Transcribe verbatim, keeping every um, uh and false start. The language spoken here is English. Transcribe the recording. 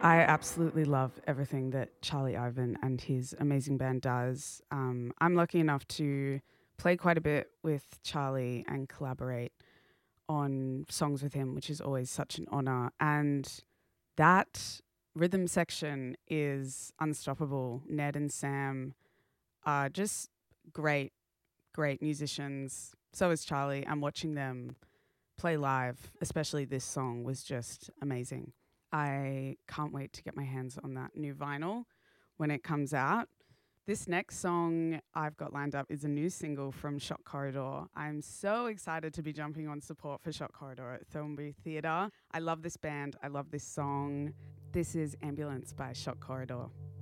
I absolutely love everything that Charlie Ivan and his amazing band does. Um, I'm lucky enough to play quite a bit with Charlie and collaborate on songs with him, which is always such an honor. And that rhythm section is unstoppable. Ned and Sam are just great, great musicians. So is Charlie. And watching them play live, especially this song, was just amazing. I can't wait to get my hands on that new vinyl when it comes out. This next song I've got lined up is a new single from Shock Corridor. I'm so excited to be jumping on support for Shock Corridor at Thornbury Theatre. I love this band. I love this song. This is Ambulance by Shock Corridor.